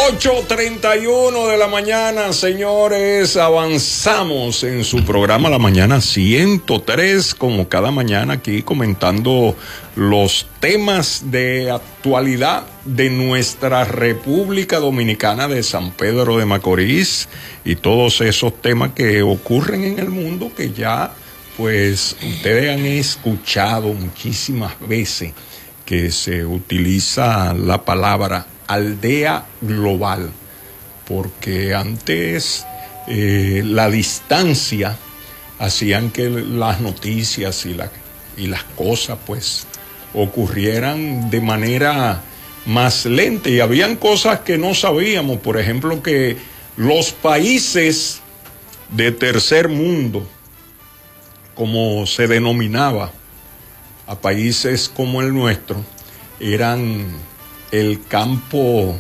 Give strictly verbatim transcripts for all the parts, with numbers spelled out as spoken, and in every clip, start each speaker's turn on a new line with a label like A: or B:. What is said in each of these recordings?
A: ocho treinta y uno de la mañana, señores, avanzamos en su programa La Mañana ciento tres, como cada mañana aquí comentando los temas de actualidad de nuestra República Dominicana, de San Pedro de Macorís, y todos esos temas que ocurren en el mundo que ya, pues, ustedes han escuchado muchísimas veces que se utiliza la palabra aldea global, porque antes eh, la distancia hacían que las noticias y, la, y las cosas pues ocurrieran de manera más lenta, y habían cosas que no sabíamos, por ejemplo que los países de tercer mundo, como se denominaba a países como el nuestro, eran el campo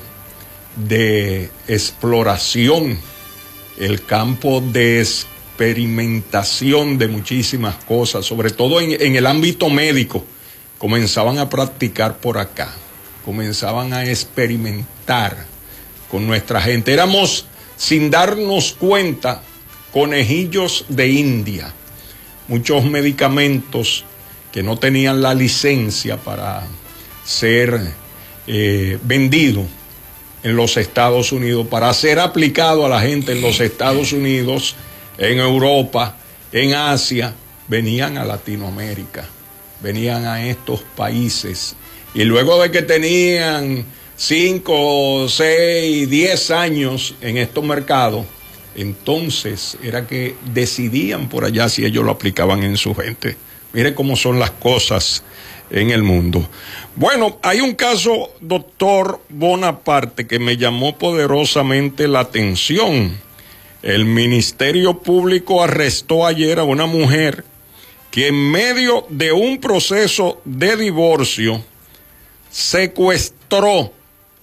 A: de exploración, el campo de experimentación de muchísimas cosas, sobre todo en, en el ámbito médico. Comenzaban a practicar por acá, comenzaban a experimentar con nuestra gente. Éramos, sin darnos cuenta, conejillos de India. Muchos medicamentos que no tenían la licencia para ser eh, vendido en los Estados Unidos, para ser aplicado a la gente en los Estados Unidos, en Europa, en Asia, venían a Latinoamérica, venían a estos países, y luego de que tenían cinco, seis, diez años en estos mercados, entonces era que decidían por allá si ellos lo aplicaban en su gente. Mire cómo son las cosas en el mundo. Bueno, hay un caso, doctor Bonaparte, que me llamó poderosamente la atención. El Ministerio Público arrestó ayer a una mujer que en medio de un proceso de divorcio secuestró